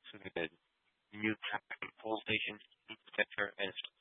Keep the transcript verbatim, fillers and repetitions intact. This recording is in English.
So the new traffic control station, et cetera, and